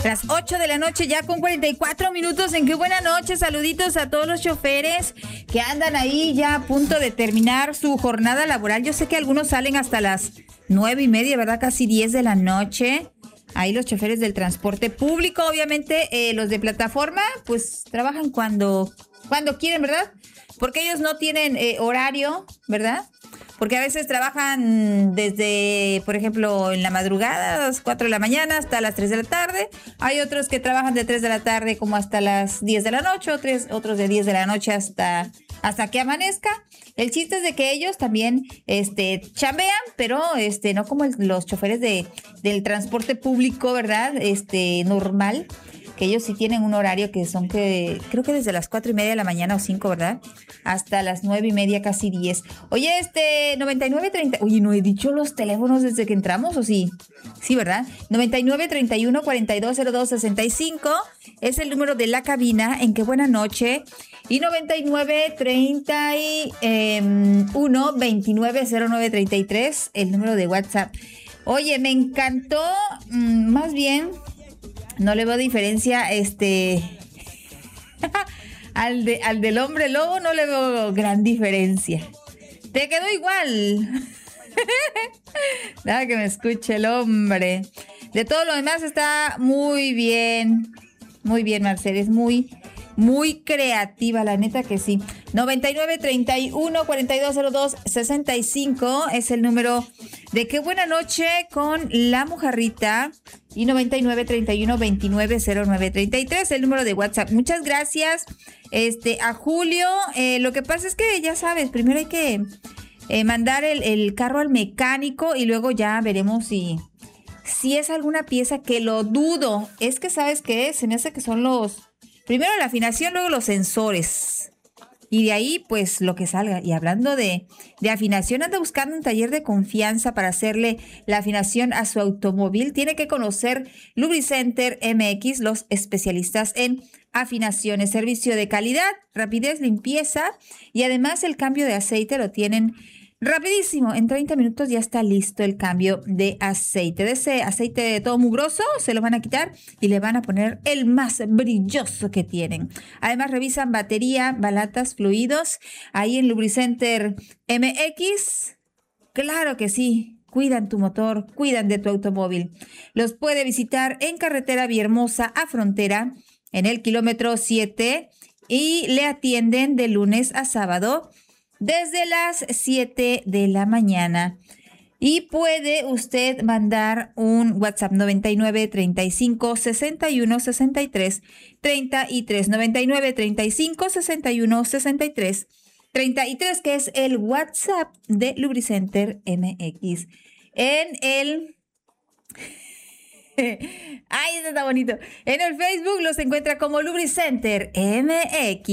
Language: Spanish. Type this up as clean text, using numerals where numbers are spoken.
Las 8 de la noche ya con 44 minutos. En qué buena noche. Saluditos a todos los choferes que andan ahí ya a punto de terminar su jornada laboral. Yo sé que algunos salen hasta las 9:30, ¿verdad? Casi 10 de la noche. Ahí los choferes del transporte público, obviamente los de plataforma, pues trabajan cuando quieren, ¿verdad? Porque ellos no tienen horario, ¿verdad? Porque a veces trabajan desde, por ejemplo, en la madrugada, a las 4 de la mañana hasta las 3 de la tarde. Hay otros que trabajan de 3 de la tarde como hasta las 10 de la noche, otros de 10 de la noche hasta que amanezca. El chiste es de que ellos también chambean, pero no como los choferes del transporte público, ¿verdad? Normal. Que ellos sí tienen un horario que son creo que desde las 4:30 de la mañana o 5, ¿verdad? Hasta las 9:30, casi 10. Oye, 9930. Oye, no he dicho los teléfonos desde que entramos, ¿o sí? Sí, ¿verdad? 9931-420265 es el número de la cabina. En qué buena noche. Y 9931-290933, el número de WhatsApp. Oye, me encantó, más bien... No le veo diferencia, al del hombre lobo no le veo gran diferencia. Te quedó igual. Nada que me escuche el hombre. De todo lo demás está muy bien. Muy bien, Mercedes, muy creativa, la neta que sí. 9931-420265 es el número de Qué Buena Noche con La Mojarrita. Y 9931-290933, el número de WhatsApp. Muchas gracias a Julio. Lo que pasa es que, ya sabes, primero hay que mandar el carro al mecánico y luego ya veremos si es alguna pieza, que lo dudo. Es que, ¿sabes qué? Se me hace que son primero la afinación, luego los sensores. Y de ahí, pues, lo que salga. Y hablando de afinación, anda buscando un taller de confianza para hacerle la afinación a su automóvil. Tiene que conocer Lubricenter MX, los especialistas en afinaciones, servicio de calidad, rapidez, limpieza y además el cambio de aceite lo tienen rapidísimo. En 30 minutos ya está listo el cambio de aceite. De ese aceite todo mugroso se lo van a quitar y le van a poner el más brilloso que tienen. Además revisan batería, balatas, fluidos. Ahí en Lubricenter MX, claro que sí. Cuidan tu motor, cuidan de tu automóvil. Los puede visitar en carretera Villahermosa a Frontera, en el kilómetro 7, y le atienden de lunes a sábado desde las 7 de la mañana. Y puede usted mandar un WhatsApp 9935-6163-33, 9935-6163-33, que es el WhatsApp de Lubricenter MX. En el... ¡Ay, eso está bonito! En el Facebook los encuentra como Lubricenter MX.